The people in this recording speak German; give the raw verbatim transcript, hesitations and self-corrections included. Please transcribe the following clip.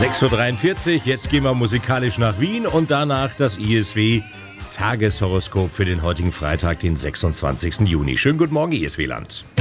sechs Uhr dreiundvierzig, jetzt gehen wir musikalisch nach Wien und danach das I S W-Tageshoroskop für den heutigen Freitag, den sechsundzwanzigsten Juni. Schönen guten Morgen, I S W-Land.